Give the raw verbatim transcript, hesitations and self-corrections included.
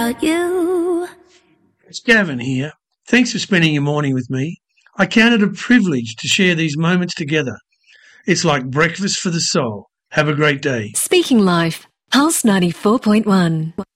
without you. It's Gavin here. Thanks for spending your morning with me. I count it a privilege to share these moments together. It's like breakfast for the soul. Have a great day. Speaking Life, Pulse ninety-four point one.